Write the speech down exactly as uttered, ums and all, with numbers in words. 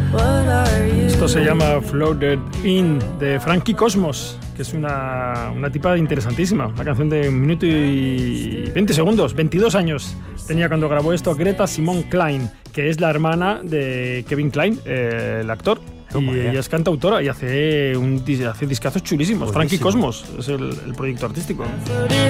Esto se llama Floated In, de Frankie Cosmos, que es una, una tipa interesantísima. Una canción de un minuto y veinte segundos, veintidós años tenía cuando grabó esto. Greta Simone Klein, que es la hermana de Kevin Klein, eh, el actor. Y ella es cantautora y hace, un, hace discazos chulísimos. Frankie Cosmos es el, el proyecto artístico.